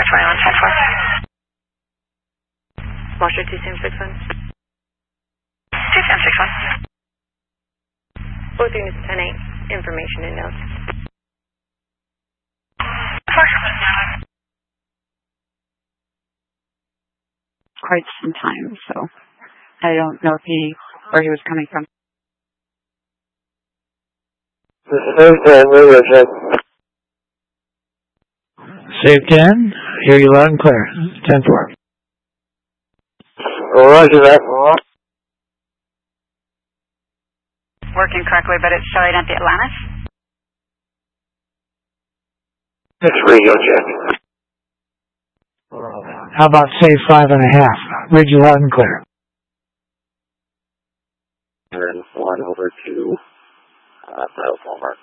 421, 10-4. Washer 2 Sam 61. 2 Sam 61. Both units 10-8. Information and notes. Quite some time, so I don't know where he was coming from. Save 10. Hear you loud and clear. 10-4. Roger that. Working correctly, but it's showing at the Atlantis. It's radio check. How about save 5.5? Read you loud and clear. And flying over to Walmart.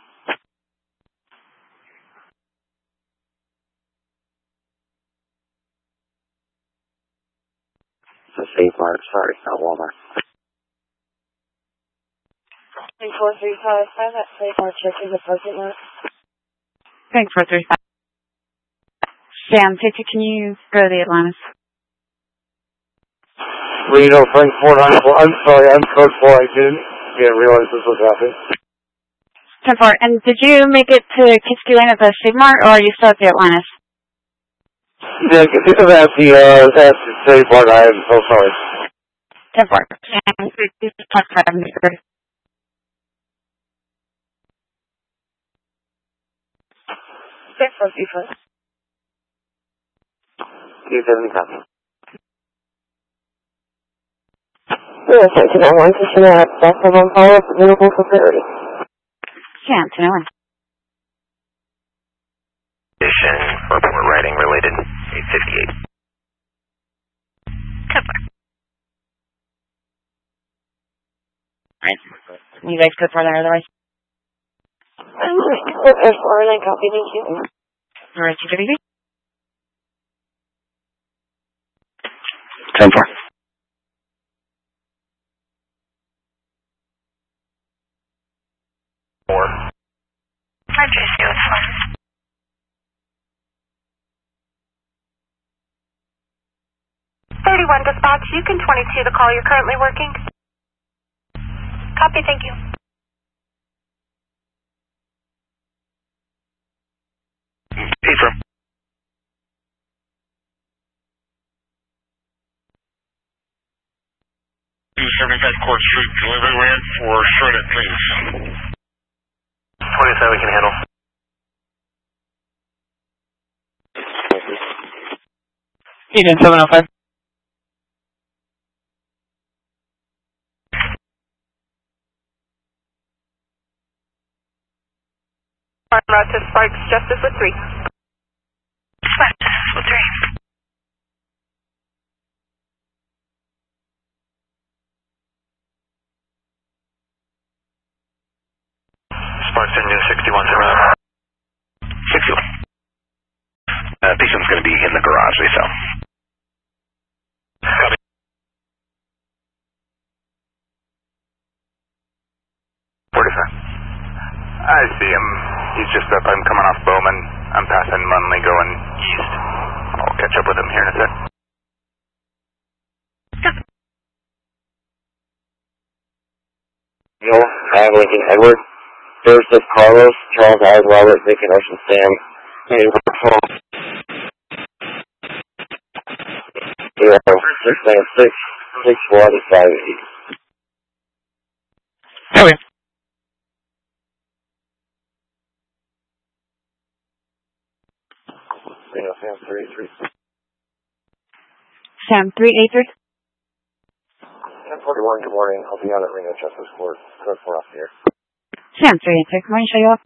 So Safe Mart, sorry, not Walmart. 435, that Safe Mart check in the parking lot. Thanks, 435. Sam 50, can you go to the Atlantis? Reno, Frank 494. I'm sorry, I'm code 4. I didn't realize this was happening. 10-4. And did you make it to Kiski Lane at the Safe Mart, or are you still at the Atlantis? Yeah, that's the Safe Mart. I am so sorry. 10-4. And 55. Safe Mart, defense. 270 copy. Yes, I can have one session at back of on follow-up available for clarity. Sam 10-1. Station report writing related 858. 10-4. Alright. You guys go further otherwise? I'm going to look as far as I copy, thank you. Alright, TWB? 10-4. Hi, JC, it's fine. Dispatch, you can 22 the call. You're currently working. Copy, thank you. Peter. Court Street, delivery ran for Shredded, please. 27 we can handle. Agent 705. Route to Sparks, Justice with 3. Sparks, with 3. Sparks engine 61. 61. Beacon's going to be in the garage, they sell. Copy. I see him. He's just up. I'm coming off Bowman. I'm passing Munley going east. I'll catch up with him here in a sec. No, I have Lincoln Edward. Joseph Carlos, Charles I, Robert, Vic, and Ocean Sam. Hey, 696-64-580. Okay. Sam 383. Sam 383. 1041, good morning. I'll be out at Reno Justice Court. Code 4 off here. Sam 383. Good morning, show you off.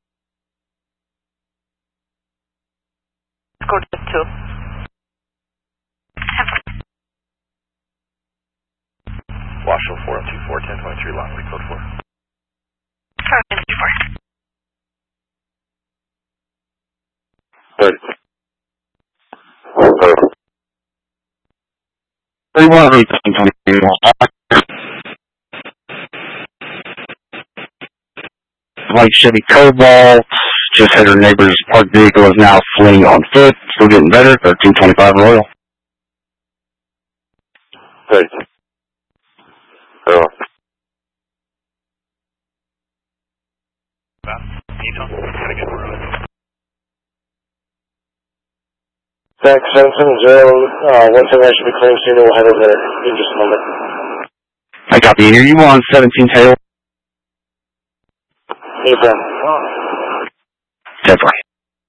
Code 2. Washel 4024, 1023, Longley, code 4. Code 4. Good. 31, white Chevy Cobalt just had her neighbor's parked vehicle is now fleeing on foot. Still getting better. 1325 Royal. 30. Oh. Zach Simpson, 0, one thing I should be clearing soon, we'll head over there in just a moment. I copy. Here you on 17 tail. Hey, Ben. Definitely.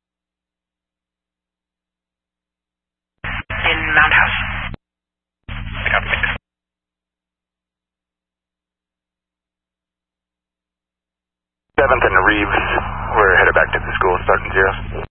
In Mount House. I copy. 7th and Reeves, we're headed back to the school, starting 0.